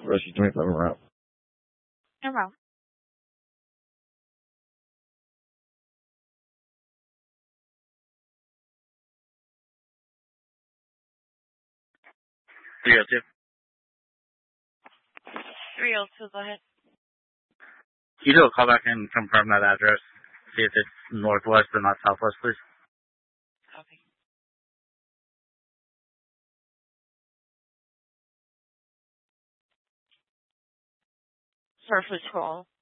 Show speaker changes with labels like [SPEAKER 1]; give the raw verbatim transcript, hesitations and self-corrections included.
[SPEAKER 1] Rescue twenty-seven route.
[SPEAKER 2] No problem.
[SPEAKER 3] three oh two.
[SPEAKER 2] three oh two, go ahead.
[SPEAKER 3] Can you do a callback and confirm that address? See if it's northwest and not southwest, please.
[SPEAKER 2] Okay. Surface call.